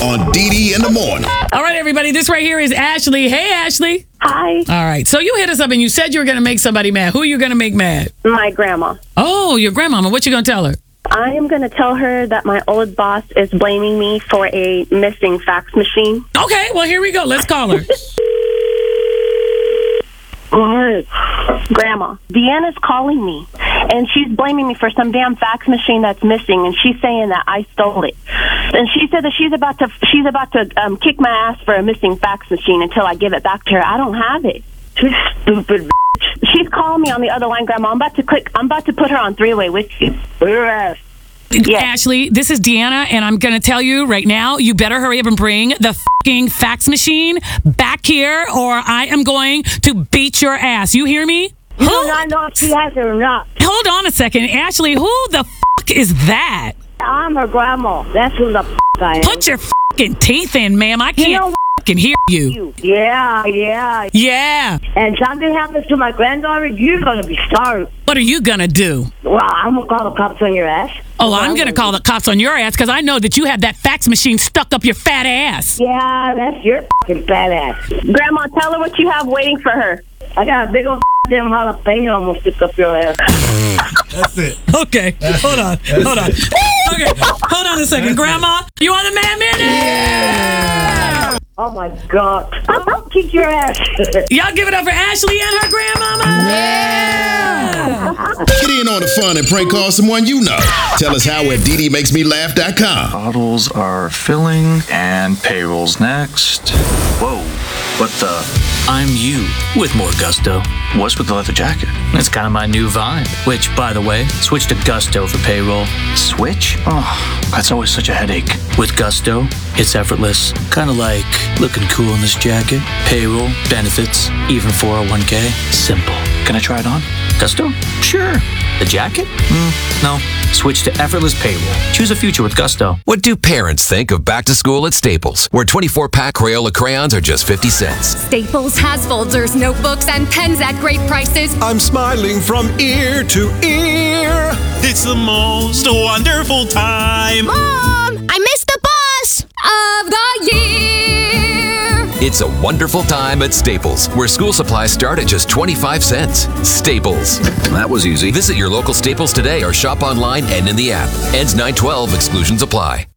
on Dee in the morning. All right, everybody. This right here is Ashley. Hey, Ashley. Hi. All right. So you hit us up and you said you were going to make somebody mad. Who are you going to make mad? My grandma. Oh, your grandmama. What you going to tell her? I am going to tell her that my old boss is blaming me for a missing fax machine. Okay. Well, here we go. Let's call her. Grandma, Deanna's calling me, and she's blaming me for some damn fax machine that's missing, and she's saying that I stole it. And she said that she's about to kick my ass for a missing fax machine until I give it back to her. I don't have it. She's stupid. She's calling me on the other line, Grandma. I'm about to put her on three-way with you. Your ass. Yes. Ashley, this is Deanna, and I'm going to tell you right now, you better hurry up and bring the fucking fax machine back here, or I am going to beat your ass. You hear me? You do not know if she has it or not. Hold on a second. Ashley, who the fuck is that? I'm her grandma. That's who the I am. Put your fucking teeth in, ma'am. I can't fucking hear you. Yeah. Yeah. And something happens to my granddaughter, you're going to be sorry. What are you going to do? Well, I'm going to call the cops on your ass. Oh, I'm going to call the cops on your ass because I know that you have that fax machine stuck up your fat ass. Yeah, that's your fucking fat ass. Grandma, tell her what you have waiting for her. I got a big old damn jalapeno I'm going to stick up your ass. That's it. Okay, hold on. Okay, hold on a second. Grandma, you on the Man Minute? Yeah! Oh, my God. I'll kick your ass. Y'all give it up for Ashley and her grandmama? Yeah! Get in on the fun and prank call someone you know. Tell us how at DDMakesMeLaugh.com. Bottles are filling and payroll's next. Whoa, what the? I'm you with more gusto. What's with the leather jacket? It's kind of my new vibe. Which, by the way, switch to Gusto for payroll. Switch? Oh, that's always such a headache. With Gusto, it's effortless. Kind of like looking cool in this jacket. Payroll, benefits, even 401k. Simple. Can I try it on? Gusto? Sure. The jacket? No. Switch to effortless payroll. Choose a future with Gusto. What do parents think of back to school at Staples, where 24-pack Crayola crayons are just 50 cents? Staples has folders, notebooks, and pens at great prices. I'm smiling from ear to ear. It's the most wonderful time. Mom, I missed the bus of the year. It's a wonderful time at Staples, where school supplies start at just 25 cents. Staples. That was easy. Visit your local Staples today or shop online and in the app. Ends 9/12. Exclusions apply.